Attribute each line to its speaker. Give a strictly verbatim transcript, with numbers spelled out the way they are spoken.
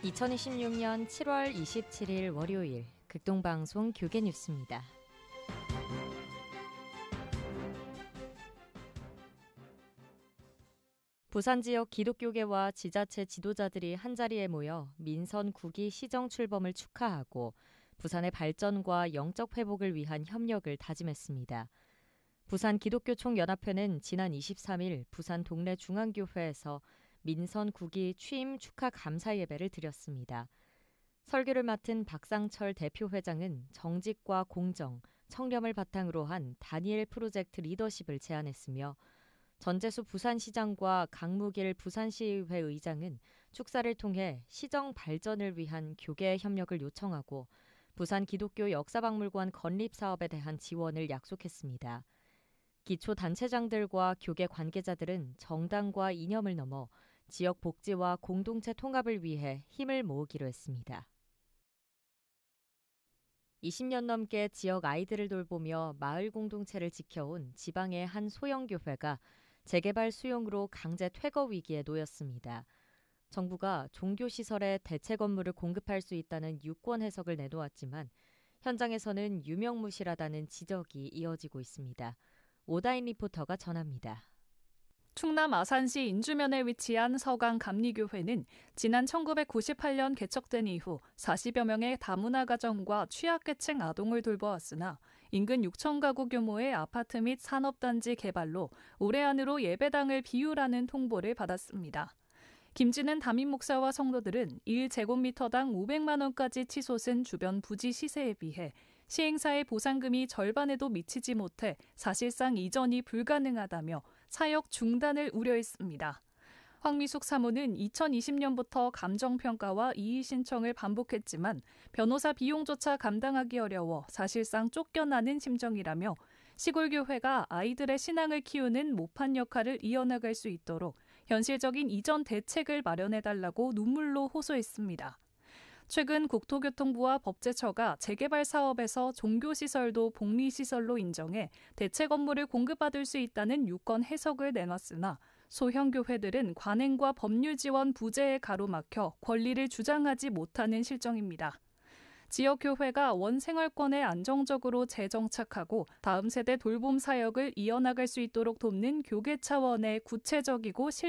Speaker 1: 이천이십육 년 칠월 이십칠일 월요일 극동방송 교계뉴스입니다. 부산 지역 기독교계와 지자체 지도자들이 한자리에 모여 민선 국이 시정 출범을 축하하고 부산의 발전과 영적 회복을 위한 협력을 다짐했습니다. 부산 기독교총연합회는 지난 이십삼일 부산 동래 중앙교회에서 민선 국이 취임 축하 감사 예배를 드렸습니다. 설교를 맡은 박상철 대표회장은 정직과 공정, 청렴을 바탕으로 한 다니엘 프로젝트 리더십을 제안했으며 전재수 부산시장과 강무길 부산시의회 의장은 축사를 통해 시정 발전을 위한 교계 협력을 요청하고 부산 기독교 역사박물관 건립 사업에 대한 지원을 약속했습니다. 기초단체장들과 교계 관계자들은 정당과 이념을 넘어 지역 복지와 공동체 통합을 위해 힘을 모으기로 했습니다. 이십 년 넘게 지역 아이들을 돌보며 마을 공동체를 지켜온 지방의 한 소형교회가 재개발 수용으로 강제 퇴거 위기에 놓였습니다. 정부가 종교시설에 대체 건물을 공급할 수 있다는 유권 해석을 내놓았지만 현장에서는 유명무실하다는 지적이 이어지고 있습니다. 오다인 리포터가 전합니다.
Speaker 2: 충남 아산시 인주면에 위치한 서강감리교회는 지난 천구백구십팔 년 개척된 이후 사십여 명의 다문화 가정과 취약계층 아동을 돌보았으나 인근 육천 가구 규모의 아파트 및 산업단지 개발로 올해 안으로 예배당을 비우라는 통보를 받았습니다. 김진은 담임 목사와 성도들은 일 제곱미터당 오백만 원까지 치솟은 주변 부지 시세에 비해 시행사의 보상금이 절반에도 미치지 못해 사실상 이전이 불가능하다며 사역 중단을 우려했습니다. 황미숙 사무는 이천이십 년부터 감정평가와 이의 신청을 반복했지만 변호사 비용조차 감당하기 어려워 사실상 쫓겨나는 심정이라며 시골교회가 아이들의 신앙을 키우는 모판 역할을 이어나갈 수 있도록 현실적인 이전 대책을 마련해달라고 눈물로 호소했습니다. 최근 국토교통부와 법제처가 재개발 사업에서 종교시설도 복리시설로 인정해 대체 건물을 공급받을 수 있다는 유권 해석을 내놨으나 소형교회들은 관행과 법률 지원 부재에 가로막혀 권리를 주장하지 못하는 실정입니다. 지역교회가 원생활권에 안정적으로 재정착하고 다음 세대 돌봄 사역을 이어나갈 수 있도록 돕는 교계 차원의 구체적이고 실